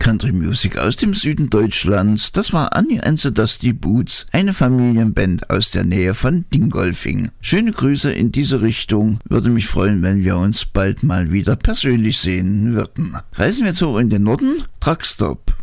Country Music aus dem Süden Deutschlands. Das war Annie and the Dusty Boots, eine Familienband aus der Nähe von Dingolfing. Schöne Grüße in diese Richtung. Würde mich freuen, wenn wir uns bald mal wieder persönlich sehen würden. Reisen wir zurück in den Norden. Truckstop.